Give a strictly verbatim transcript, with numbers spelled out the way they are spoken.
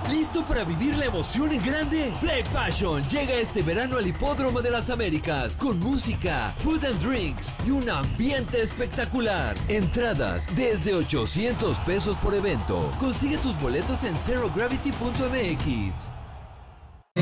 ¿Listo para vivir la emoción en grande? Play Passion llega este verano al Hipódromo de las Américas con música, food and drinks y un ambiente espectacular. Entradas desde ochocientos pesos por evento. Consigue tus boletos en zero gravity punto m x.